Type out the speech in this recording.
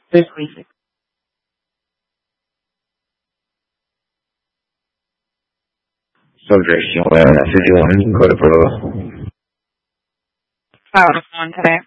326. Subject 5 de la city de Domingo de Prueba. Out of one today.